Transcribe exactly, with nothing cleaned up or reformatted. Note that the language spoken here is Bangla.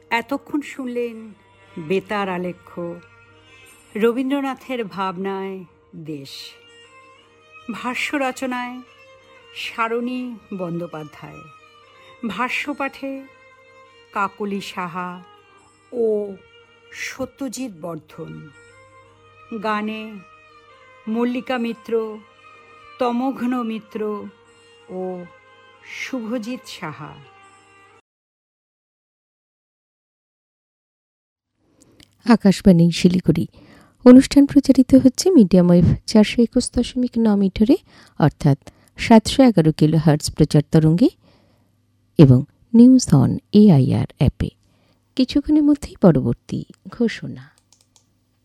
এতক্ষণ শুনলেন বেতার আলেখ্য, রবীন্দ্রনাথের ভাবনায় দেশ। ভাষ্য রচনায় সারণী বন্দ্যোপাধ্যায়, ভাষ্যপাঠে কাকলি সাহা ও সত্যজিৎ বর্ধন, গানে মল্লিকা মিত্র, তমঘ্ন মিত্র ও শুভজিৎ সাহা। আকাশবাণী শিলিগুড়ি। অনুষ্ঠান প্রচারিত হচ্ছে মিডিয়াম ওয়েভ চারশো একুশ দশমিক ন মিটারে, অর্থাৎ সাতশো এগারো কিলো হার্টজ প্রচার তরঙ্গে এবং নিউজ অন এআইআর অ্যাপে। কিছুক্ষণের মধ্যেই পরবর্তী ঘোষণা।